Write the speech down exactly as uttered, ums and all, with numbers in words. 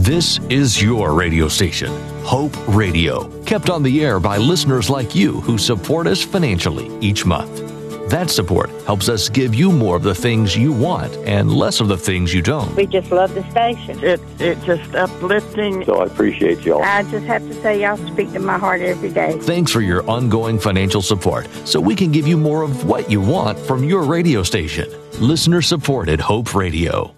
This is your radio station, Hope Radio, kept on the air by listeners like you who support us financially each month. That support helps us give you more of the things you want and less of the things you don't. We just love the station. It, it's just uplifting. So I appreciate y'all. I just have to say y'all speak to my heart every day. Thanks for your ongoing financial support so we can give you more of what you want from your radio station. Listener supported Hope Radio.